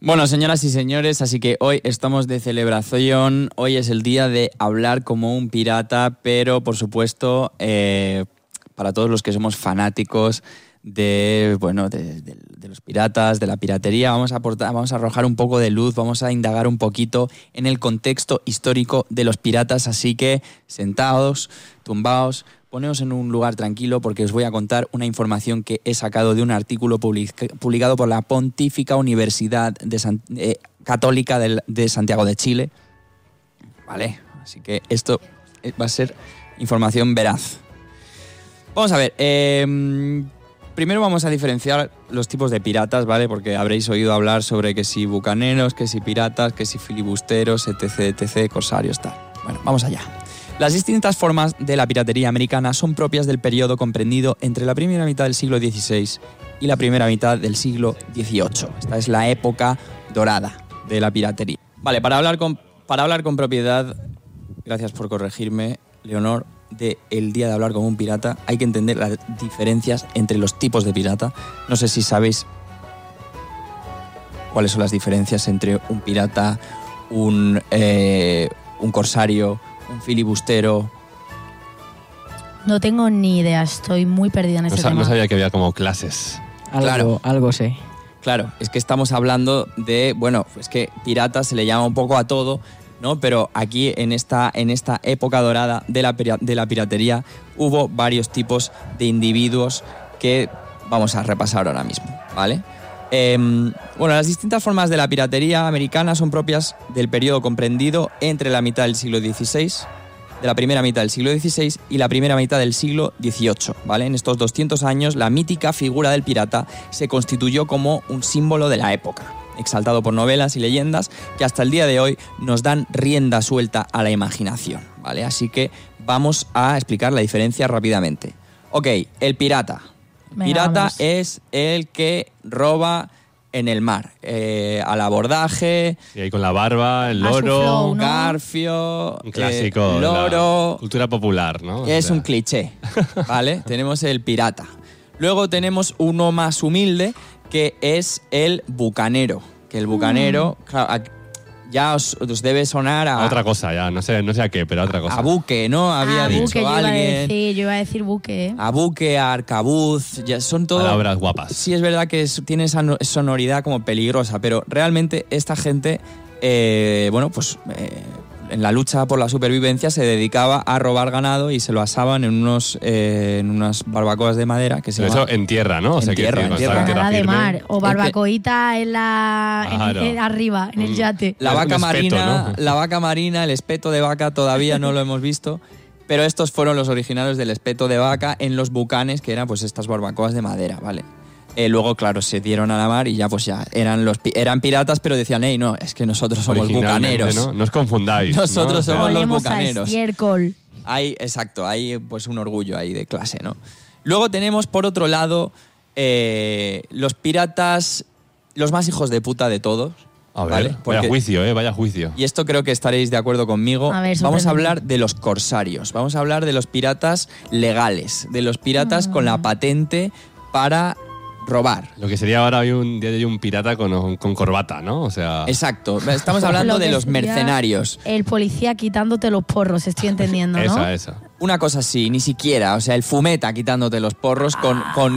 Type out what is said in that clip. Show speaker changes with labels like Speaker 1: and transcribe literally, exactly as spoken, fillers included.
Speaker 1: Bueno, señoras y señores, así que hoy estamos de celebración. Hoy es el día de hablar como un pirata, pero por supuesto, eh, para todos los que somos fanáticos de, bueno, de, de, de los piratas, de la piratería, vamos a aportar, vamos a arrojar un poco de luz, vamos a indagar un poquito en el contexto histórico de los piratas. Así que sentados, tumbaos, poneos en un lugar tranquilo porque os voy a contar una información que he sacado de un artículo public- publicado por la Pontífica Universidad de San- eh, Católica de, de Santiago de Chile. Vale, así que esto va a ser información veraz. Vamos a ver, eh, primero vamos a diferenciar los tipos de piratas, ¿vale? Porque habréis oído hablar sobre que si bucaneros, que si piratas, que si filibusteros, etc, etc, corsarios, tal. Bueno, vamos allá. Las distintas formas de la piratería americana son propias del periodo comprendido entre la primera mitad del siglo dieciséis y la primera mitad del siglo dieciocho. Esta es la época dorada de la piratería. Vale, para hablar con, para hablar con propiedad, gracias por corregirme, Leonor, de el día de hablar como un pirata, hay que entender las diferencias entre los tipos de pirata. No sé si sabéis cuáles son las diferencias entre un pirata, un, eh, un corsario, un filibustero.
Speaker 2: No tengo ni idea, estoy muy perdida en este
Speaker 3: no,
Speaker 2: tema.
Speaker 3: No sabía que había como clases.
Speaker 4: Algo,
Speaker 1: Claro.
Speaker 4: algo sé.
Speaker 1: Claro, es que estamos hablando de, bueno, es que pirata se le llama un poco a todo, ¿no? Pero aquí en esta, en esta época dorada de la, de la piratería hubo varios tipos de individuos que vamos a repasar ahora mismo, ¿vale? Eh, bueno, las distintas formas de la piratería americana son propias del periodo comprendido entre la mitad del siglo dieciséis, de la primera mitad del siglo dieciséis y la primera mitad del siglo dieciocho, ¿vale? En estos doscientos años, la mítica figura del pirata se constituyó como un símbolo de la época, exaltado por novelas y leyendas que hasta el día de hoy nos dan rienda suelta a la imaginación, ¿vale? Así que vamos a explicar la diferencia rápidamente. Ok, el pirata.
Speaker 2: Venga,
Speaker 1: Pirata
Speaker 2: vamos.
Speaker 1: es el que roba en el mar, eh, al abordaje,
Speaker 3: Y ahí con la barba, el
Speaker 2: A su
Speaker 3: loro.
Speaker 2: flow, ¿no?
Speaker 1: garfio,
Speaker 3: Un clásico.
Speaker 1: eh,
Speaker 3: de
Speaker 1: loro.
Speaker 3: la cultura popular, ¿no?
Speaker 1: Es
Speaker 3: O sea,
Speaker 1: un cliché, ¿vale? Tenemos el pirata. Luego tenemos uno más humilde, que es el bucanero. Que el bucanero, claro, a- ya os, os debe sonar a,
Speaker 3: a otra cosa ya, no sé, no sé a qué, pero a otra cosa.
Speaker 1: a buque, ¿no? Había
Speaker 2: ah,
Speaker 1: dicho
Speaker 2: buque, yo iba a
Speaker 1: alguien.
Speaker 2: decir, yo iba a decir buque, ¿eh?
Speaker 1: A buque, a arcabuz, ya son todo...
Speaker 3: Palabras guapas.
Speaker 1: Sí, es verdad que es- tiene esa no- sonoridad como peligrosa, pero realmente esta gente, eh, bueno, pues eh, en la lucha por la supervivencia se dedicaba a robar ganado y se lo asaban en unos eh, en unas barbacoas de madera que se
Speaker 3: Pero
Speaker 1: llamaban-
Speaker 3: eso en tierra, ¿no? O
Speaker 1: En
Speaker 3: sea, que
Speaker 1: tierra,
Speaker 3: cuando
Speaker 1: en
Speaker 3: estaba
Speaker 1: tierra.
Speaker 2: Nada de
Speaker 3: firme.
Speaker 2: mar. O
Speaker 1: que-
Speaker 2: barbacoita en la, en-
Speaker 3: Claro.
Speaker 2: en- arriba, en el
Speaker 3: Mm.
Speaker 2: yate.
Speaker 1: La
Speaker 3: Es un
Speaker 1: vaca
Speaker 3: espeto,
Speaker 1: marina,
Speaker 3: ¿no?
Speaker 1: la vaca marina, el espeto de vaca todavía no lo hemos visto, pero estos fueron los originarios del espeto de vaca en los bucanes, que eran pues estas barbacoas de madera, ¿vale? Eh, luego, claro, se dieron a la mar y ya pues ya eran los pi- eran piratas, pero decían, hey, no, es que nosotros somos
Speaker 3: Originalmente,
Speaker 1: bucaneros.
Speaker 3: ¿no? No os confundáis.
Speaker 1: Nosotros
Speaker 3: ¿no? O sea,
Speaker 1: somos los
Speaker 2: Volvemos a
Speaker 1: bucaneros.
Speaker 2: estiércol.
Speaker 1: Hay, exacto, hay pues un orgullo ahí de clase, ¿no? Luego tenemos, por otro lado, eh, los piratas, los más hijos de puta de todos.
Speaker 3: A ver,
Speaker 1: ¿vale?
Speaker 3: vaya
Speaker 1: Porque-
Speaker 3: juicio, ¿eh? Vaya juicio.
Speaker 1: y esto creo que estaréis de acuerdo conmigo.
Speaker 2: A ver,
Speaker 1: Vamos a
Speaker 2: sorpréndeme.
Speaker 1: hablar de los corsarios. Vamos a hablar de los piratas legales, de los piratas con la patente para robar.
Speaker 3: Lo que sería ahora hoy un día de hoy un pirata con, con corbata, ¿no? O sea,
Speaker 1: Exacto. Estamos hablando
Speaker 2: Lo
Speaker 1: de
Speaker 2: que
Speaker 1: los
Speaker 2: sería
Speaker 1: mercenarios.
Speaker 2: El policía quitándote los porros, estoy entendiendo, ¿no?
Speaker 3: esa, esa.
Speaker 1: Una cosa así, ni siquiera. O sea, el fumeta quitándote los porros con, con